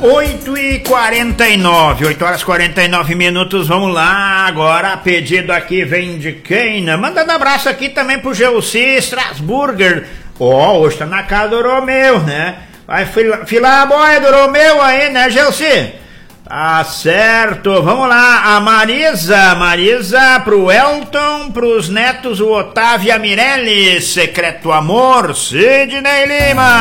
8h49, 8 horas 49 minutos, vamos lá, agora pedido aqui vem de quem, né? Mandando abraço aqui também pro Gelsi Strasburger, hoje tá na casa do Romeu, né? Vai filar a boia do Romeu aí, né, Gelsi? Tá certo, vamos lá, a Marisa pro Elton, pros netos o Otávio e a Mirelle, Secreto Amor, Sidney Lima.